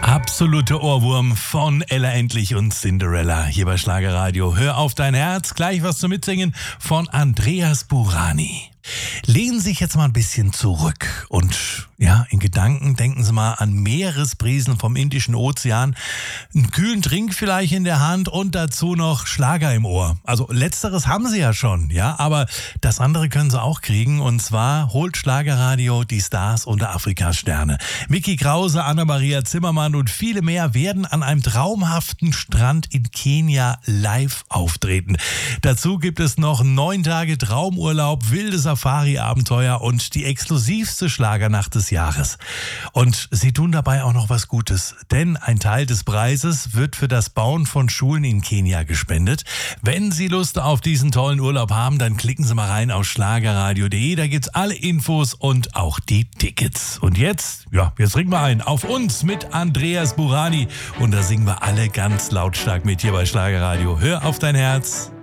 Absolute Ohrwurm von Ella Endlich und Cinderella hier bei Schlagerradio. Hör auf dein Herz, gleich was zum Mitsingen von Andreas Burani. Lehnen Sie sich jetzt mal ein bisschen zurück und ja, in Gedanken denken Sie mal an Meeresbrisen vom Indischen Ozean, einen kühlen Trink vielleicht in der Hand und dazu noch Schlager im Ohr. Also letzteres haben Sie ja schon, ja, aber das andere können Sie auch kriegen und zwar holt Schlagerradio die Stars unter Afrikas Sterne. Micky Krause, Anna-Maria Zimmermann und viele mehr werden an einem traumhaften Strand in Kenia live auftreten. Dazu gibt es noch 9 Tage Traumurlaub, wilde Safari-Abenteuer und die exklusivste Schlagernacht des Jahres. Und sie tun dabei auch noch was Gutes, denn ein Teil des Preises wird für das Bauen von Schulen in Kenia gespendet. Wenn Sie Lust auf diesen tollen Urlaub haben, dann klicken Sie mal rein auf schlagerradio.de, da gibt's alle Infos und auch die Tickets. Und jetzt ringen wir ein auf uns mit Andreas Burani und da singen wir alle ganz lautstark mit hier bei Schlagerradio. Hör auf dein Herz.